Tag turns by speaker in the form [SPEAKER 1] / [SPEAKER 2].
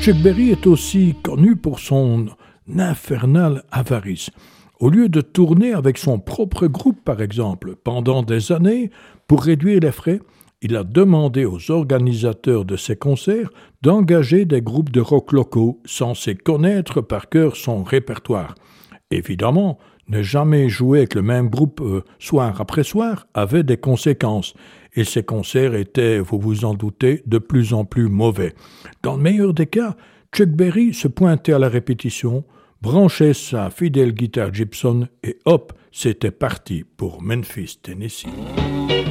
[SPEAKER 1] Chuck Berry est aussi connu pour son infernale avarice. Au lieu de tourner avec son propre groupe, par exemple, pendant des années, pour réduire les frais, il a demandé aux organisateurs de ses concerts d'engager des groupes de rock locaux censés connaître par cœur son répertoire. Évidemment, ne jamais jouer avec le même groupe soir après soir avait des conséquences, et ses concerts étaient, vous vous en doutez, de plus en plus mauvais. Dans le meilleur des cas, Chuck Berry se pointait à la répétition, branchait sa fidèle guitare Gibson et hop, c'était parti pour Memphis, Tennessee.